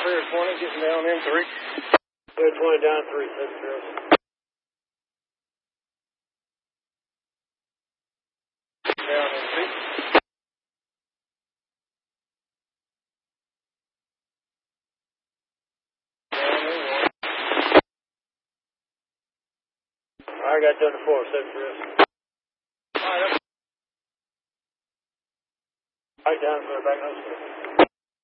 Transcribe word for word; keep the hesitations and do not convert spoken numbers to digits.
clear twenty, getting down in three. Clear twenty down three, seven zero. Down in three. Down in one. I got done to four, seven zero. All right, up. Right down, clear back, no, sir.